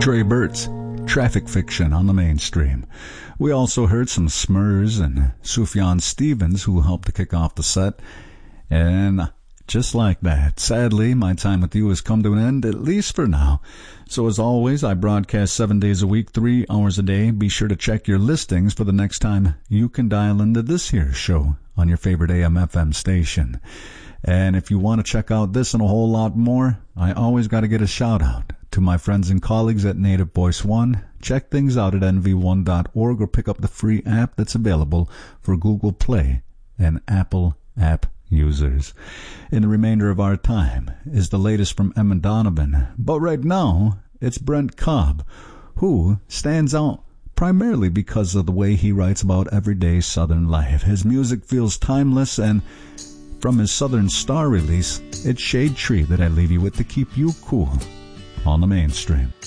Trey Burt's Traffic Fiction on the Mainstream. We also heard some Smurs and Sufjan Stevens, who helped to kick off the set. And just like that, sadly, my time with you has come to an end, at least for now. So as always, I broadcast 7 days a week, 3 hours a day. Be sure to check your listings for the next time you can dial into this here show on your favorite AM/FM station. And if you want to check out this and a whole lot more, I always got to get a shout out to my friends and colleagues at Native Voice One. Check things out at nv1.org or pick up the free app that's available for Google Play and Apple app users. In the remainder of our time is the latest from Emma Donovan, but right now it's Brent Cobb, who stands out primarily because of the way he writes about everyday Southern life. His music feels timeless, and from his Southern Star release, it's Shade Tree that I leave you with to keep you cool on the Mainstream.